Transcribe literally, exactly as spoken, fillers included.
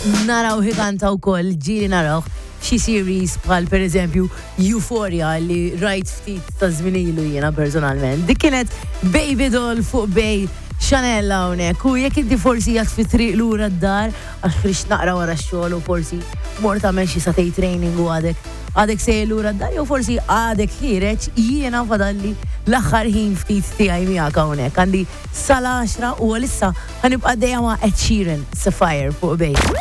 naraw hikanta wkoll ġieli naraw xi series bħal pereżempju Euphoria li rajt ftit ta' żmien ilu jiena personalment. Dik kienet Baby Doll fuq Bej Chanel hawnhekk u jekk inti forsi jgħat fi triq lura d-dar għax rix naqra wara x-xogħol u forsi mort tagħmel xi satej training u għadek għadek sej lura d-dar jew forsi għadek ħireġ jiena fadalli l-aħħar ħin ftit tiegħi miegħek hawnhekk. Għandi sal-għaxra u għalissa ħanibqa' dejja ma' Ed Sheeran Sapphire fuq Bej.